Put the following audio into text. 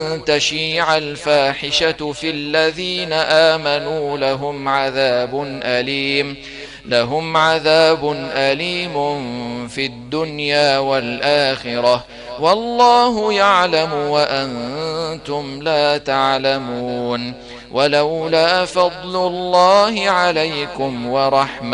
تشيع الفاحشة في الذين آمنوا لهم عذاب أليم في الدنيا والآخرة، والله يعلم وأنتم لا تعلمون. ولولا فضل الله عليكم ورحمته